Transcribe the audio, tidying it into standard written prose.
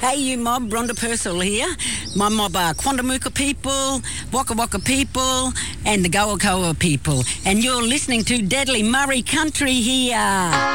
Hey, you mob, Rhonda Purcell here. My mob are Quandamuka people, Waka Waka people, and the Goa Koa people. And you're listening to Deadly Murray Country here.